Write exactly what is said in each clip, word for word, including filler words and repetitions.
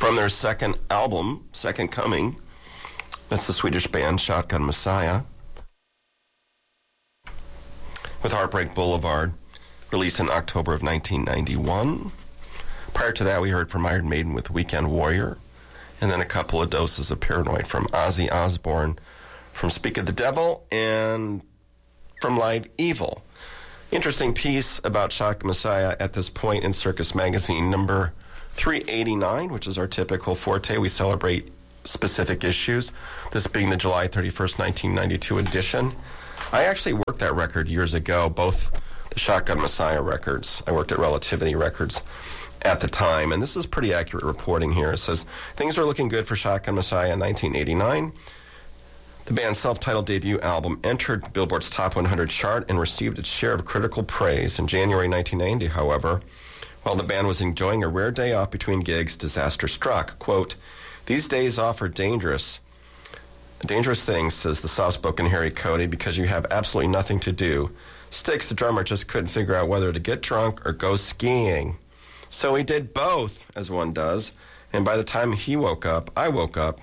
from their second album, Second Coming. That's the Swedish band Shotgun Messiah, with Heartbreak Boulevard, released in October of nineteen ninety-one. Prior to that, we heard from Iron Maiden with Weekend Warrior, and then a couple of doses of Paranoid from Ozzy Osbourne, from Speak of the Devil, and from Live Evil. Interesting piece about Shotgun Messiah at this point in Circus Magazine, number three eighty-nine, which is our typical forte. We celebrate specific issues, this being the July thirty-first, nineteen ninety-two edition. I actually worked that record years ago, both the Shotgun Messiah records. I worked at Relativity Records at the time, and this is pretty accurate reporting here. It says, things are looking good for Shotgun Messiah in nineteen eighty-nine. The band's self-titled debut album entered Billboard's Top one hundred chart and received its share of critical praise. In January nineteen ninety, however, while the band was enjoying a rare day off between gigs, disaster struck. Quote, these days offer dangerous, dangerous things, says the soft-spoken Harry Cody, because you have absolutely nothing to do. Styx, the drummer, just couldn't figure out whether to get drunk or go skiing. So he did both, as one does, and by the time he woke up, I woke up.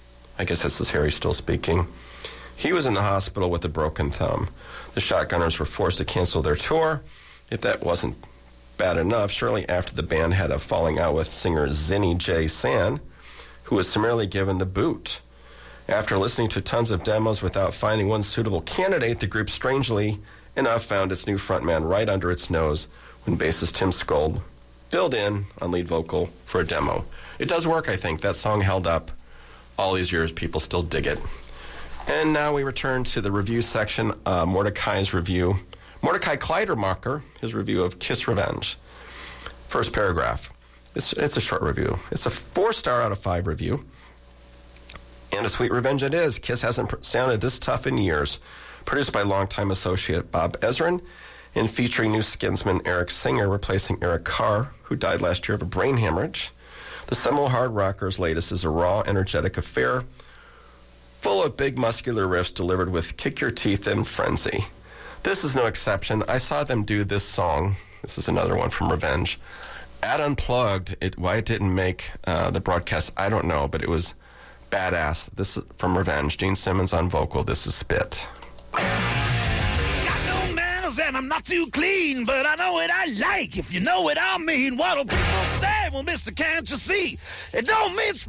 I guess this is Harry still speaking. He was in the hospital with a broken thumb. The Shotgunners were forced to cancel their tour. If that wasn't bad enough, shortly after the band had a falling out with singer Zinny J. San, who was summarily given the boot. After listening to tons of demos without finding one suitable candidate, the group strangely enough found its new frontman right under its nose when bassist Tim Skold filled in on lead vocal for a demo. It does work, I think. That song held up. All these years, people still dig it. And now we return to the review section, uh, Mordecai's review. Mordecai Kleidermacher, his review of Kiss Revenge. First paragraph. It's, it's a short review. It's a four-star out of five review. And a sweet revenge it is. Kiss hasn't sounded this tough in years. Produced by longtime associate Bob Ezrin and featuring new skinsman Eric Singer replacing Eric Carr, who died last year of a brain hemorrhage. The Seminole Hard Rockers' latest is a raw, energetic affair full of big, muscular riffs delivered with kick-your-teeth-in frenzy. This is no exception. I saw them do this song. This is another one from Revenge. At Unplugged, it, why it didn't make uh, the broadcast, I don't know, but it was badass. This is from Revenge. Gene Simmons on vocal. This is Spit. And I'm not too clean, but I know what I like, if you know what I mean. What'll people say? Well, mister, can't you see? It don't mean